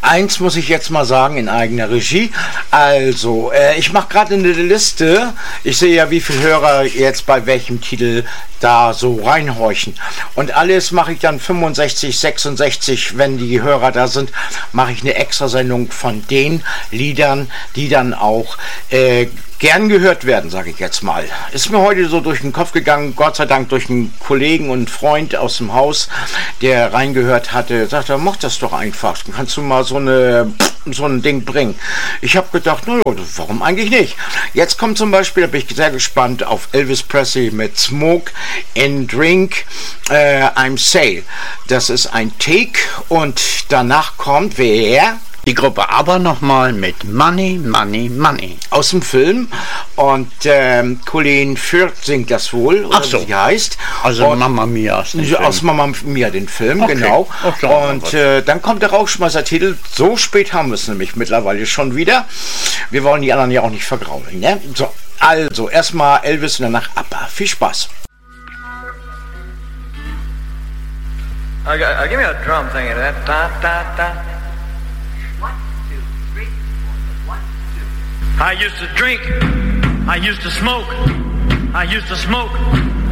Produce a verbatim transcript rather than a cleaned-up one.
Eins muss ich jetzt mal sagen in eigener Regie. Also, äh, ich mache gerade eine Liste. Ich sehe ja, wie viele Hörer jetzt bei welchem Titel da so reinhorchen. Und alles mache ich dann fünfundsechzig, sechsundsechzig, wenn die Hörer da sind, mache ich eine Extrasendung von den Liedern, die dann auch äh, gern gehört werden, sage ich jetzt mal. Ist mir heute so durch den Kopf gegangen, Gott sei Dank durch einen Kollegen und Freund aus dem Haus, der reingehört hatte, sagte, mach das doch einfach, dann kannst du mal so eine so ein Ding bringen. Ich habe gedacht, naja, warum eigentlich nicht? Jetzt kommt zum Beispiel, da bin ich sehr gespannt, auf Elvis Presley mit Smoke and Drink, äh, I'm Sale. Das ist ein Take und danach kommt wer? Die Gruppe ABBA nochmal mit Money, Money, Money. Aus dem Film. Und ähm, Colin Firth singt das wohl, oder Ach so. wie sie heißt. Also und, Mamma Mia. Aus Mamma Mia, den Film, okay. genau. Okay. Und äh, dann kommt der Rauschmeißer-Titel. So spät haben wir es nämlich mittlerweile schon wieder. Wir wollen die anderen ja auch nicht vergraulen, ne? So, also erstmal Elvis und danach ABBA. Viel Spaß. Uh, uh, give me a drum thing. That da da da. I used to drink, I used to smoke, I used to smoke,